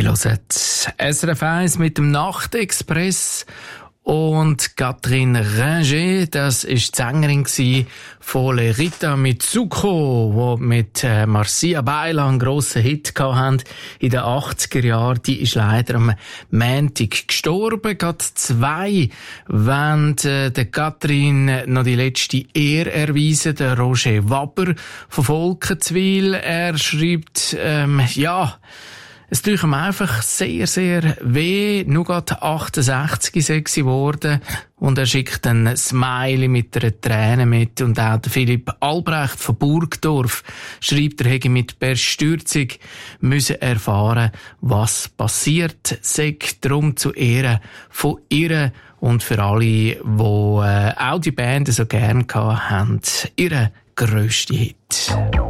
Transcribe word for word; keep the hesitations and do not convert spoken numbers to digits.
Ich höre S R F eins mit dem Nachtexpress und Catherine Ringer, das war die Sängerin von Lerita Mitsuko, die mit äh, Marcia Baila einen grossen Hit hatten in den achtziger Jahren. Die ist leider am Montag gestorben. Gerade zwei wollen äh, der Catherine noch die letzte Ehre erweisen. Der Roger Waber von Volkenswil. Er schreibt, ähm, ja, es tut ihm einfach sehr, sehr weh. Nur gerade achtundsechzig sei sie geworden. Und er schickt ein Smiley mit einer Träne mit. Und auch der Philipp Albrecht von Burgdorf schreibt, er hätte mit Bestürzung müssen erfahren, was passiert sei. Darum zu Ehren von ihr und für alle, die äh, auch die Band so gern gehabt haben, ihre grösste Hit.